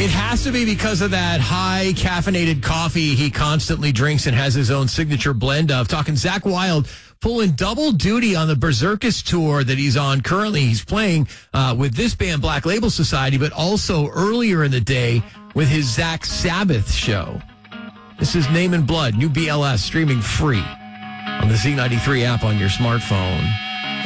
It has to be because of that high caffeinated coffee he constantly drinks and has his own signature blend of. Talking Zach Wilde pulling double duty on the Berserkus tour that he's on currently. He's playing with this band, Black Label Society, but also earlier in the day with his Zach Sabbath show. This is Name and Blood, new BLS, streaming free on the Z93 app on your smartphone.